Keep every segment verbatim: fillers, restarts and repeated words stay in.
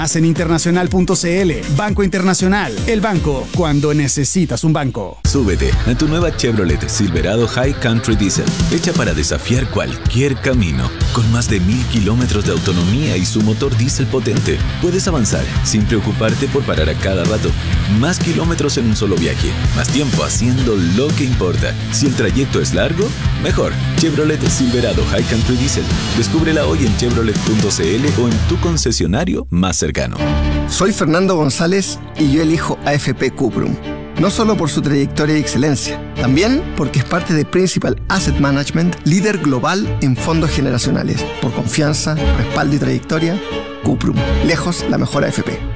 más en internacional punto c l. Banco Internacional, el banco cuando necesitas un banco. Súbete a tu nueva Chevrolet Silverado High Country Diesel, hecha para desafiar cualquier camino. Con más de mil kilómetros de autonomía y su motor diésel potente, puedes avanzar sin preocuparte por parar a cada rato. Más kilómetros en un solo viaje, más tiempo haciendo lo que importa. Si el trayecto es largo, mejor. Chevrolet Silverado High Country Diesel. Descúbrela hoy en chevrolet punto c l o en tu concesionario más cercano. Soy Fernando González y yo elijo A F P Cuprum. No solo por su trayectoria y excelencia, también porque es parte de Principal Asset Management, líder global en fondos generacionales. Por confianza, respaldo y trayectoria, Cuprum. Lejos la mejor A F P.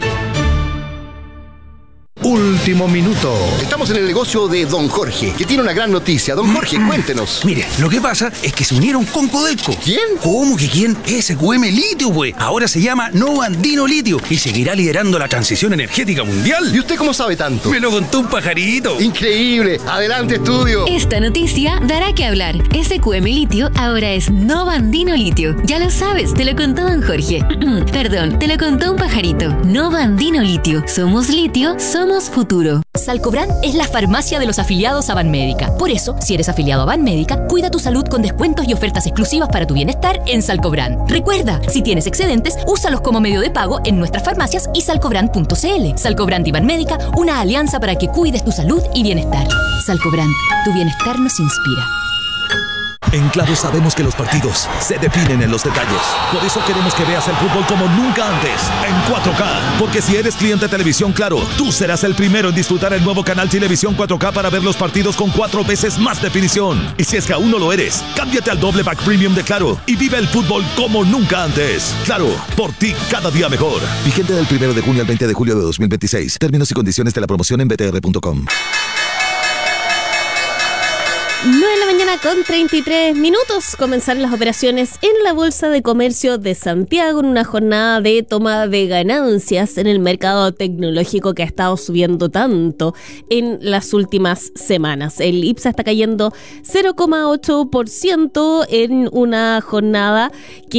Último minuto. Estamos en el negocio de Don Jorge, que tiene una gran noticia. Don Jorge, cuéntenos. Mire, lo que pasa es que se unieron con Codelco. ¿Quién? ¿Cómo que quién? S Q M Litio, güey. Ahora se llama Nova Andino Litio y seguirá liderando la transición energética mundial. ¿Y usted cómo sabe tanto? Me lo contó un pajarito. Increíble. Adelante, estudio. Esta noticia dará que hablar. S Q M Litio ahora es Nova Andino Litio. Ya lo sabes, te lo contó Don Jorge. Perdón, te lo contó un pajarito. Nova Andino Litio. Somos litio, somos futuro. Salcobran es la farmacia de los afiliados a Banmédica. Por eso, si eres afiliado a Banmédica, cuida tu salud con descuentos y ofertas exclusivas para tu bienestar en Salcobran. Recuerda, si tienes excedentes, úsalos como medio de pago en nuestras farmacias y salcobran punto c l. Salcobran y Banmédica, una alianza para que cuides tu salud y bienestar. Salcobran, tu bienestar nos inspira. En Claro sabemos que los partidos se definen en los detalles. Por eso queremos que veas el fútbol como nunca antes, en cuatro K. Porque si eres cliente de Televisión Claro, tú serás el primero en disfrutar el nuevo canal Televisión cuatro K para ver los partidos con cuatro veces más definición. Y si es que aún no lo eres, cámbiate al doble pack premium de Claro y vive el fútbol como nunca antes. Claro, por ti cada día mejor. Vigente del primero de junio al veinte de julio de dos mil veintiséis. Términos y condiciones de la promoción en b t r punto com. nueve de la mañana con treinta y tres minutos. Comenzaron las operaciones en la Bolsa de Comercio de Santiago en una jornada de toma de ganancias en el mercado tecnológico que ha estado subiendo tanto en las últimas semanas. El I P S A está cayendo cero coma ocho por ciento en una jornada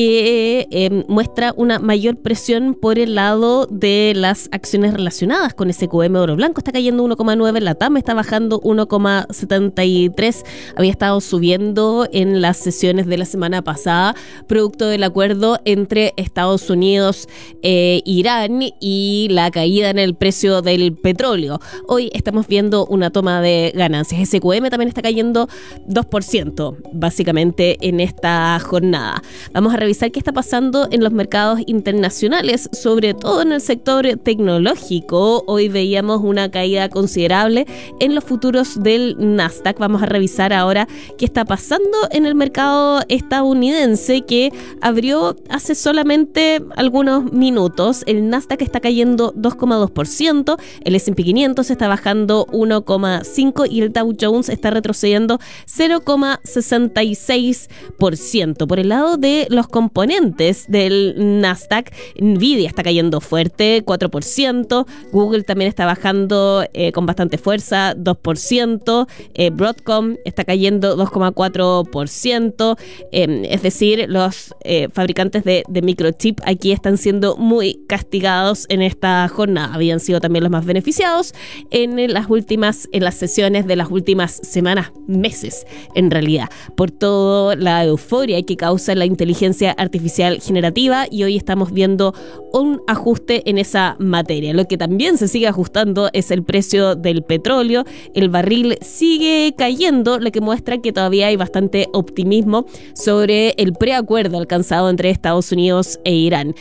que eh, muestra una mayor presión por el lado de las acciones relacionadas con S Q M. Oro Blanco está cayendo uno coma nueve, la T A M está bajando uno coma setenta y tres. Había estado subiendo en las sesiones de la semana pasada, producto del acuerdo entre Estados Unidos e Irán y la caída en el precio del petróleo. Hoy estamos viendo una toma de ganancias. S Q M también está cayendo dos por ciento, básicamente, en esta jornada. Vamos a revisar qué está pasando en los mercados internacionales, sobre todo en el sector tecnológico. Hoy veíamos una caída considerable en los futuros del Nasdaq. Vamos a revisar ahora qué está pasando en el mercado estadounidense, que abrió hace solamente algunos minutos. El Nasdaq está cayendo dos coma dos por ciento, el S and P quinientos está bajando uno coma cinco por ciento y el Dow Jones está retrocediendo cero coma sesenta y seis por ciento. Por el lado de los componentes del Nasdaq, Nvidia está cayendo fuerte, cuatro por ciento, Google también está bajando eh, con bastante fuerza, dos por ciento, eh, Broadcom está cayendo dos coma cuatro por ciento, eh, es decir, los eh, fabricantes de, de microchip aquí están siendo muy castigados en esta jornada. Habían sido también los más beneficiados en las últimas, en las sesiones de las últimas semanas, meses, en realidad, por toda la euforia que causa la inteligencia artificial generativa, y hoy estamos viendo un ajuste en esa materia. Lo que también se sigue ajustando es el precio del petróleo. El barril sigue cayendo, lo que muestra que todavía hay bastante optimismo sobre el preacuerdo alcanzado entre Estados Unidos e Irán.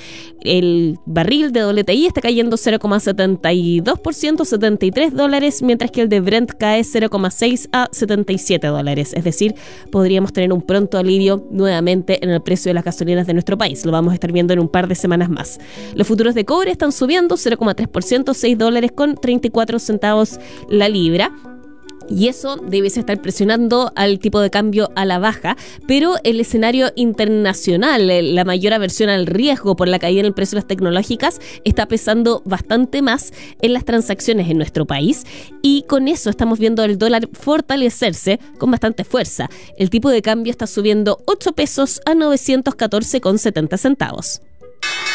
El barril de W T I está cayendo cero coma setenta y dos por ciento, setenta y tres dólares, mientras que el de Brent cae cero coma seis a setenta y siete dólares. Es decir, podríamos tener un pronto alivio nuevamente en el precio de las gasolinas de nuestro país. Lo vamos a estar viendo en un par de semanas más. Los futuros de cobre están subiendo cero coma tres por ciento, seis dólares con treinta y cuatro centavos la libra. Y eso debiese estar presionando al tipo de cambio a la baja, pero el escenario internacional, la mayor aversión al riesgo por la caída en el precio de las tecnológicas, está pesando bastante más en las transacciones en nuestro país, y con eso estamos viendo el dólar fortalecerse con bastante fuerza. El tipo de cambio está subiendo ocho pesos a novecientos catorce con setenta centavos.